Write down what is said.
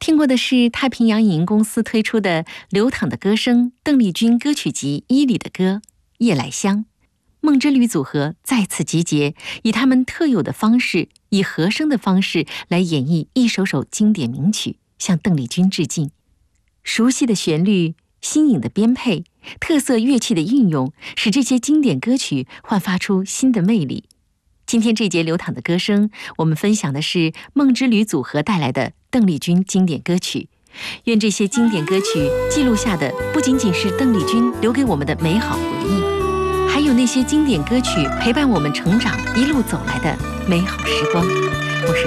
听过的是太平洋影音公司推出的流淌的歌声邓丽君歌曲集1里的歌《夜来香》。梦之旅组合再次集结，以他们特有的方式，以和声的方式来演绎一首首经典名曲，向邓丽君致敬。熟悉的旋律，新颖的编配，特色乐器的运用，使这些经典歌曲焕发出新的魅力。今天这节流淌的歌声，我们分享的是梦之旅组合带来的邓丽君经典歌曲。愿这些经典歌曲记录下的不仅仅是邓丽君留给我们的美好回忆，还有那些经典歌曲陪伴我们成长一路走来的美好时光。